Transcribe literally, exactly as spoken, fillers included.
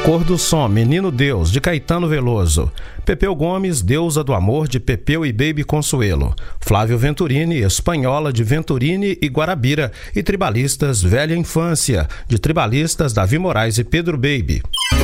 Cor do Som, Menino Deus, de Caetano Veloso. Pepeu Gomes, Deusa do Amor, de Pepeu e Baby Consuelo. Flávio Venturini, Espanhola, de Venturini e Guarabira. E Tribalistas, Velha Infância, de Tribalistas Davi Moraes e Pedro Baby.